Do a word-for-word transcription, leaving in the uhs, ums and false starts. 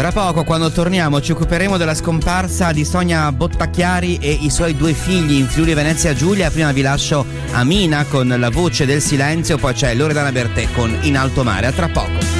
Tra poco, quando torniamo, ci occuperemo della scomparsa di Sonia Bottacchiari e i suoi due figli in Friuli Venezia Giulia. Prima vi lascio Amina con La voce del silenzio, poi c'è Loredana Bertè con In alto mare. A tra poco.